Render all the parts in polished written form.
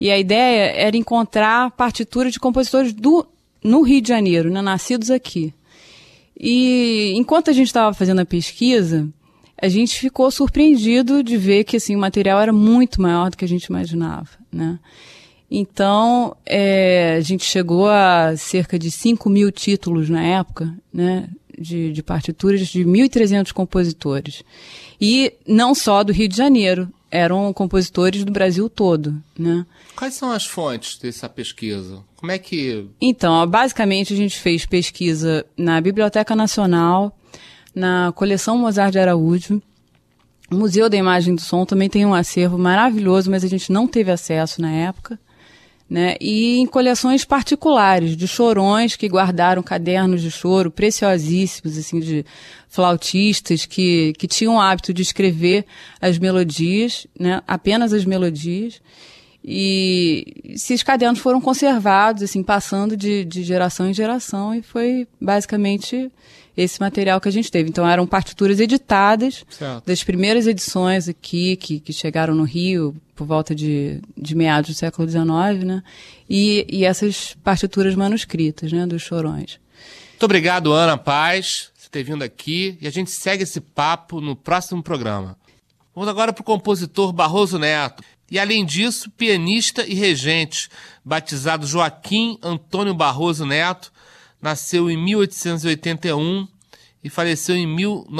E a ideia era encontrar partituras de compositores no Rio de Janeiro, né, nascidos aqui. E enquanto a gente estava fazendo a pesquisa, a gente ficou surpreendido de ver que assim, o material era muito maior do que a gente imaginava, né? Então, a gente chegou a cerca de 5.000 títulos na época, né, de partituras de 1.300 compositores. E não só do Rio de Janeiro, eram compositores do Brasil todo, né? Quais são as fontes dessa pesquisa? Como é que... Então, basicamente a gente fez pesquisa na Biblioteca Nacional, na coleção Mozart de Araújo, o Museu da Imagem e do Som também tem um acervo maravilhoso, mas a gente não teve acesso na época, né? E em coleções particulares, de chorões que guardaram cadernos de choro preciosíssimos, assim, de flautistas que tinham o hábito de escrever as melodias, né? Apenas as melodias. E esses cadernos foram conservados, assim, passando de geração em geração, e foi basicamente esse material que a gente teve. Então eram partituras editadas, certo, das primeiras edições aqui, que chegaram no Rio por volta de meados do século XIX, né? E essas partituras manuscritas, né, dos chorões. Muito obrigado, Ana Paz, por ter vindo aqui, e a gente segue esse papo no próximo programa. Vamos agora para o compositor Barroso Neto. E, além disso, pianista e regente, batizado Joaquim Antônio Barroso Neto, nasceu em 1881 e faleceu em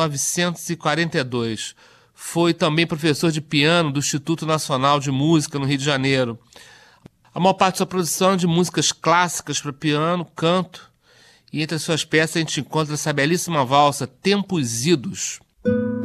1942. Foi também professor de piano do Instituto Nacional de Música, no Rio de Janeiro. A maior parte da sua produção é de músicas clássicas para piano, canto, e entre as suas peças a gente encontra essa belíssima valsa, Tempos Idos.